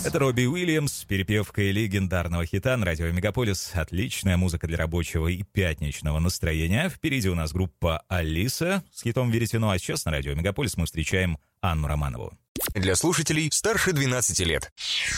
Это Робби Уильямс с перепевкой легендарного хита на радио Мегаполис. Отличная музыка для рабочего и пятничного настроения. Впереди у нас группа «Алиса» с хитом «Веретено», а сейчас на радио Мегаполис мы встречаем Анну Романову. Для слушателей старше 12 лет.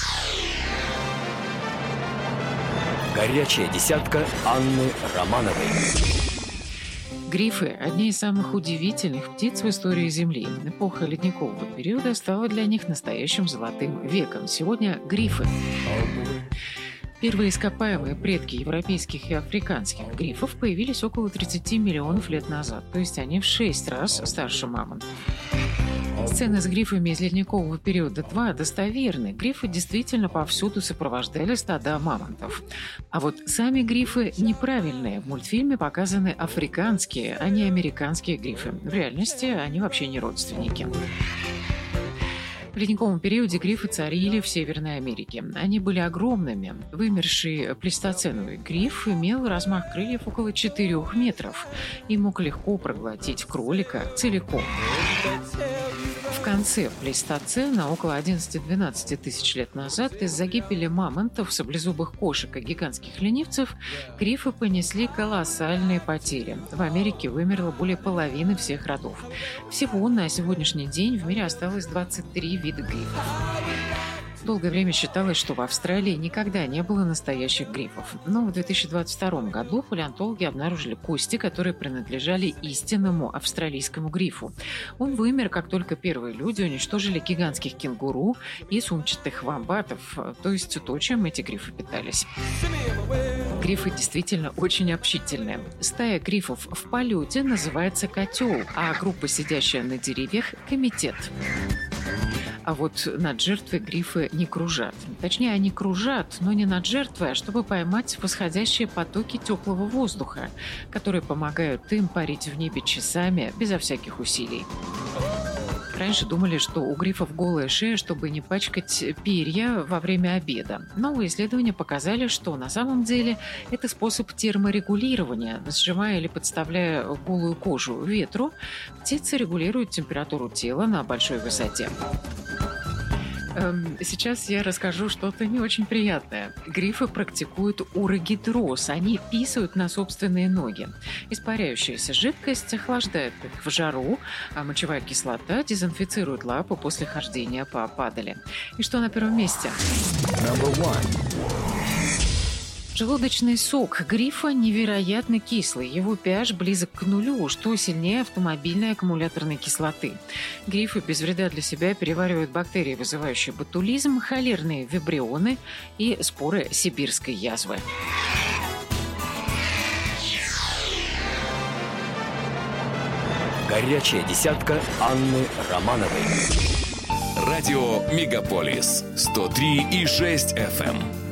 Горячая десятка Анны Романовой. Грифы – одни из самых удивительных птиц в истории Земли. Эпоха ледникового периода стала для них настоящим золотым веком. Сегодня грифы. Первые ископаемые предки европейских и африканских грифов появились около 30 миллионов лет назад, то есть они в 6 раз старше мамонтов. Сцены с грифами из ледникового периода 2 достоверны. Грифы действительно повсюду сопровождали стада мамонтов. А вот сами грифы неправильные. В мультфильме показаны африканские, а не американские грифы. В реальности они вообще не родственники. В ледниковом периоде грифы царили в Северной Америке. Они были огромными. Вымерший плейстоценовый гриф имел размах крыльев около 4 метров и мог легко проглотить кролика целиком. В конце плейстоцена, около 11-12 тысяч лет назад, из-за гибели мамонтов, саблезубых кошек и гигантских ленивцев, грифы понесли колоссальные потери. В Америке вымерло более половины всех родов. Всего на сегодняшний день в мире осталось 23 вида грифов. Долгое время считалось, что в Австралии никогда не было настоящих грифов. Но в 2022 году палеонтологи обнаружили кости, которые принадлежали истинному австралийскому грифу. Он вымер, как только первые люди уничтожили гигантских кенгуру и сумчатых вомбатов, то есть то, чем эти грифы питались. Грифы действительно очень общительные. Стая грифов в полете называется котел, а группа, сидящая на деревьях, – комитет. А вот над жертвой грифы не кружат. Точнее, они кружат, но не над жертвой, а чтобы поймать восходящие потоки теплого воздуха, которые помогают им парить в небе часами безо всяких усилий. Раньше думали, что у грифов голая шея, чтобы не пачкать перья во время обеда. Новые исследования показали, что на самом деле это способ терморегулирования. Сжимая или подставляя голую кожу ветру, птицы регулируют температуру тела на большой высоте. Сейчас я расскажу что-то не очень приятное. Грифы практикуют урогидроз. Они писают на собственные ноги. Испаряющаяся жидкость охлаждает их в жару, а мочевая кислота дезинфицирует лапы после хождения по падали. И что на первом месте? Желудочный сок грифа невероятно кислый. Его pH близок к нулю, что сильнее автомобильной аккумуляторной кислоты. Грифы без вреда для себя переваривают бактерии, вызывающие ботулизм, холерные вибрионы и споры сибирской язвы. Горячая десятка Анны Романовой. Радио Мегаполис 103,6 FM.